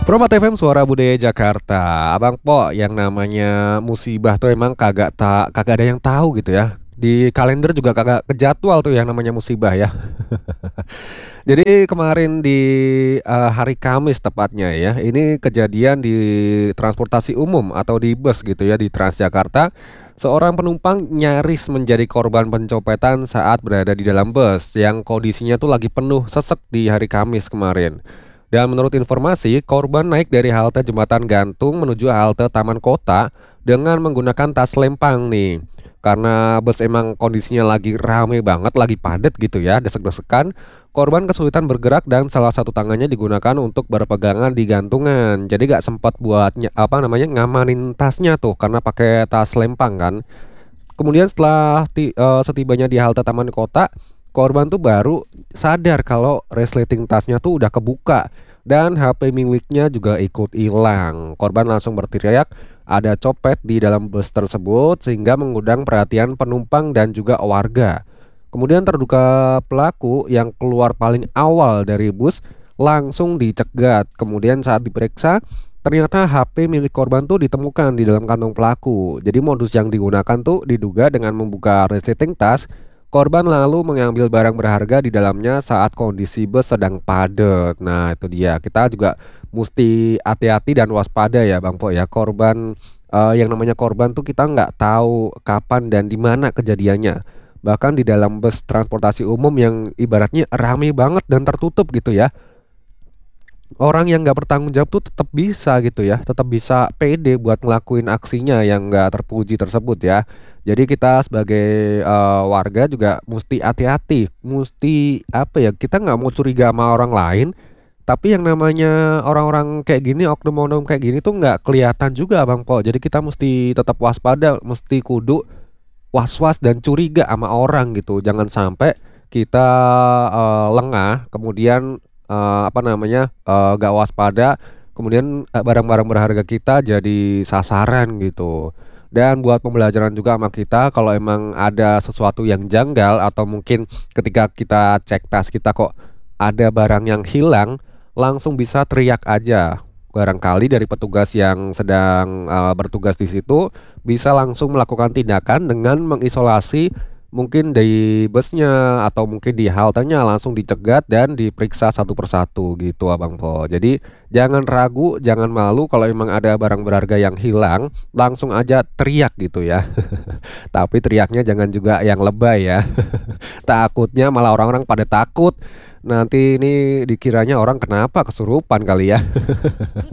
Promat FM Suara Budaya Jakarta. Abang Po, yang namanya musibah tuh emang kagak ada yang tahu gitu ya. Di kalender juga kagak kejadwal tuh yang namanya musibah ya. Jadi kemarin di hari Kamis tepatnya ya. Ini kejadian di transportasi umum atau di bus gitu ya di Transjakarta. Seorang penumpang nyaris menjadi korban pencopetan saat berada di dalam bus yang kondisinya tuh lagi penuh sesek di hari Kamis kemarin. Dan menurut informasi, korban naik dari halte Jembatan Gantung menuju halte Taman Kota dengan menggunakan tas lempang nih. Karena bus emang kondisinya lagi rame banget, lagi padat gitu ya, desek-desekan. Korban kesulitan bergerak dan salah satu tangannya digunakan untuk berpegangan di gantungan. Jadi gak sempat buat ngamanin tasnya tuh karena pakai tas lempang kan. Kemudian setelah setibanya di halte Taman Kota, korban tuh baru sadar kalau resleting tasnya tuh udah kebuka dan HP miliknya juga ikut hilang. Korban langsung berteriak ada copet di dalam bus tersebut sehingga mengundang perhatian penumpang dan juga warga. Kemudian terduga pelaku yang keluar paling awal dari bus langsung dicegat. Kemudian saat diperiksa, ternyata HP milik korban tuh ditemukan di dalam kantong pelaku. Jadi modus yang digunakan tuh diduga dengan membuka resleting tas. Korban lalu mengambil barang berharga di dalamnya saat kondisi bus sedang padat. Nah, itu dia. Kita juga mesti hati-hati dan waspada ya, Bang Po ya. Yang namanya korban tuh kita nggak tahu kapan dan di mana kejadiannya. Bahkan di dalam bus transportasi umum yang ibaratnya rame banget dan tertutup gitu ya. Orang yang nggak bertanggung jawab tuh tetap bisa gitu ya, tetap bisa pede buat ngelakuin aksinya yang nggak terpuji tersebut ya. Jadi kita sebagai warga juga mesti hati-hati, mesti apa ya, kita nggak mau curiga sama orang lain, tapi yang namanya orang-orang kayak gini, oknum-oknum kayak gini tuh nggak kelihatan juga Bang Po. Jadi kita mesti tetap waspada, mesti kudu was-was dan curiga sama orang gitu. Jangan sampai kita lengah, kemudian gak waspada, kemudian barang-barang berharga kita jadi sasaran gitu. Dan buat pembelajaran juga sama kita, kalau emang ada sesuatu yang janggal atau mungkin ketika kita cek tas kita kok ada barang yang hilang, langsung bisa teriak aja. Barangkali dari petugas yang sedang bertugas di situ bisa langsung melakukan tindakan dengan mengisolasi mungkin di busnya atau mungkin di haltenya, langsung dicegat dan diperiksa satu persatu gitu Abang Po. Jadi jangan ragu, jangan malu kalau emang ada barang berharga yang hilang, langsung aja teriak gitu ya. Tapi teriaknya jangan juga yang lebay ya. Takutnya malah orang-orang pada takut. Nanti ini dikiranya orang kenapa kesurupan kali ya.